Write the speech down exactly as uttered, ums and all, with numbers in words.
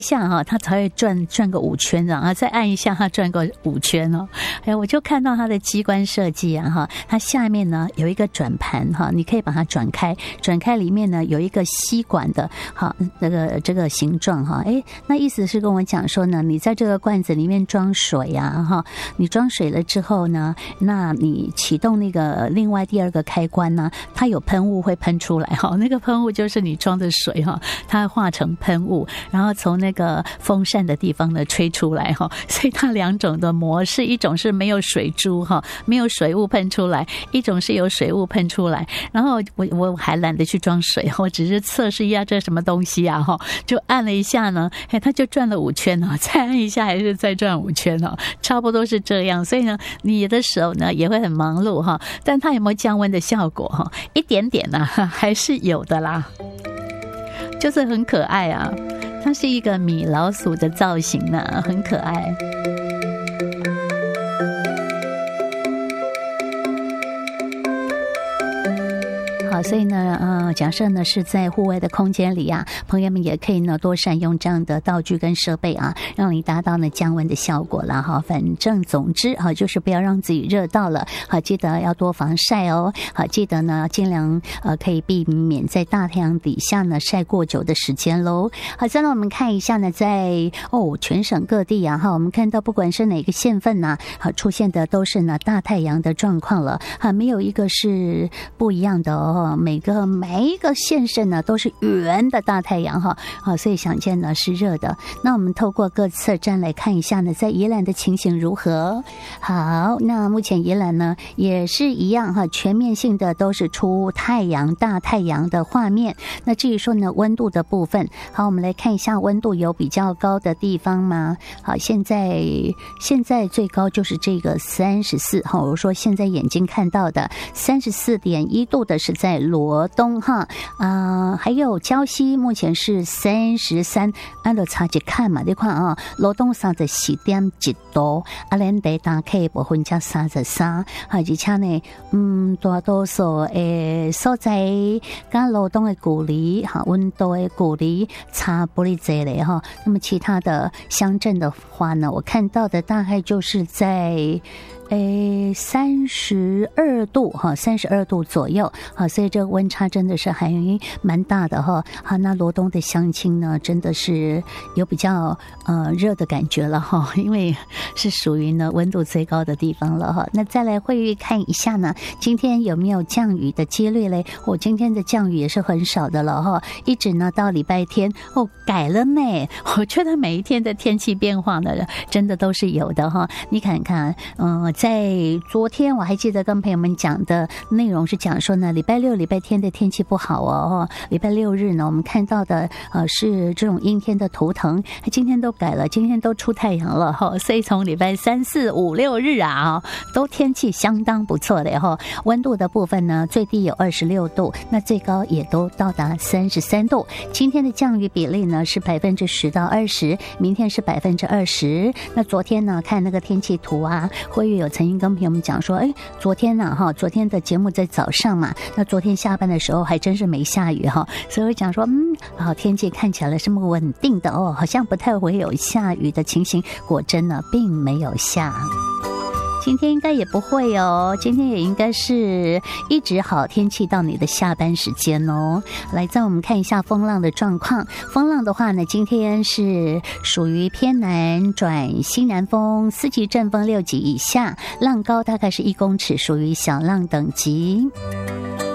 下哈，它才会转转个五圈，然后再按一下它转个五圈哦。哎，我就看到它的机关设计啊哈，它下面呢有一个转盘哈，你可以把它转开，转开里面呢有一个吸管的，好，这个这个形状哈，哎，那意思是跟我讲说呢，你在这个罐子里面装水啊哈，你装水了之后呢，那你启动那个另外第二个开关呢，它有喷雾会喷出来哈，那个喷雾就是你装的水哈，它化成喷雾，然后从那个风扇的地方呢吹出来哈，所以它两种的模式，一种是没有水珠哈，没有水雾喷出来，一种是有水雾喷出来。然后我我还懒得去装水，我只是测试一下这什么东西啊哈，就按了一下呢，哎，它就转了五圈哦，再按一下还是再转五圈哦，差不多是这样。所以呢，你的手呢也会很忙碌哈，但它有没有降温的效果哈？一点点啊，还是有的啦，就是很可爱啊。它是一个米老鼠的造型呢，很可爱。好，所以呢，呃，假设呢是在户外的空间里啊，朋友们也可以呢多善用这样的道具跟设备啊，让你达到呢降温的效果啦哈。反正总之哈，就是不要让自己热到了，好，记得要多防晒哦。好，记得呢尽量呃可以避免在大太阳底下呢晒过久的时间喽。好，再来我们看一下呢，在哦全省各地啊哈，我们看到不管是哪个县份呐，好出现的都是呢大太阳的状况了，哈，没有一个是不一样的哦。每个每一个县市呢都是圆的大太阳哈，好，所以想见呢是热的。那我们透过各测站来看一下呢，在宜兰的情形如何？好，那目前宜兰呢也是一样哈，全面性的都是出太阳大太阳的画面。那至于说呢温度的部分，好，我们来看一下温度有比较高的地方吗？好，现在现在最高就是这个三十四哈，我说现在眼睛看到的三十四点一度的是在罗东哈啊、呃，还有礁溪目前是三十三，按照差距看嘛，你看啊，罗东三十四点一度，啊，咱地大溪部分才三十三，而且呢，嗯，大多数诶所在跟罗东的距离哈，温度的距离差不离这嘞哈。那么其他的乡镇的话呢，我看到的大概就是在。诶，三十二度哈，三十二度左右，好，所以这个温差真的是还蛮大的哈。好，那罗东的乡亲呢，真的是有比较呃热的感觉了哈，因为是属于呢温度最高的地方了哈。那再来会看一下呢，今天有没有降雨的几率嘞？我、哦、今天的降雨也是很少的了哈，一直呢到礼拜天哦改了呢。我觉得每一天的天气变化呢，真的都是有的哈。你看看，嗯、呃。在昨天我还记得跟朋友们讲的内容是讲说呢，礼拜六礼拜天的天气不好哦，礼拜六日呢我们看到的呃是这种阴天的图腾，今天都改了，今天都出太阳了哈，所以从礼拜三四五六日啊都天气相当不错的哈。温度的部分呢，最低有二十六度，那最高也都到达三十三度。今天的降雨比例呢是百分之十到二十，明天是百分之二十。那昨天呢看那个天气图啊，慧玉有曾经跟朋友们讲说，哎，昨天呢、啊、哈，昨天的节目在早上嘛，那昨天下班的时候还真是没下雨哈，所以我讲说，嗯，好，天气看起来是么稳定的哦，好像不太会有下雨的情形，果真呢并没有下。今天应该也不会哦，今天也应该是一直好天气到你的下班时间哦。来，再我们看一下风浪的状况。风浪的话呢，今天是属于偏南转西南风，四级阵风六级以下，浪高大概是一公尺，属于小浪等级。